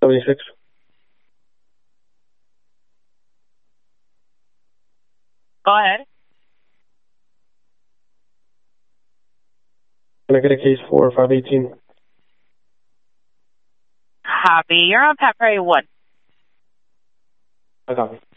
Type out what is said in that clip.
76. Go ahead. Can I get a case for 518? Copy. You're on Pat Prairie 1. I copy.